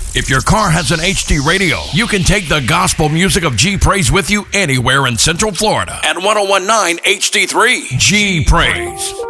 If your car has an HD radio, you can take the gospel music of G Praise with you anywhere in Central Florida at 1019 HD3. G Praise.